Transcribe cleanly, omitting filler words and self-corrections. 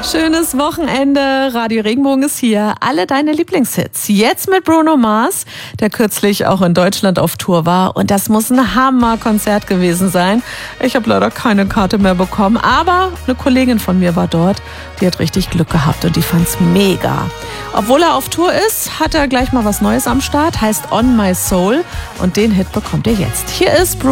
Schönes Wochenende. Radio Regenbogen ist hier. Alle deine Lieblingshits. Jetzt mit Bruno Mars, der kürzlich auch in Deutschland auf Tour war. Und das muss ein Hammerkonzert gewesen sein. Ich habe leider keine Karte mehr bekommen. Aber eine Kollegin von mir war dort. Die hat richtig Glück gehabt und die fand's mega. Obwohl er auf Tour ist, hat er gleich mal was Neues am Start. Heißt On My Soul. Und den Hit bekommt ihr jetzt. Hier ist Bruno.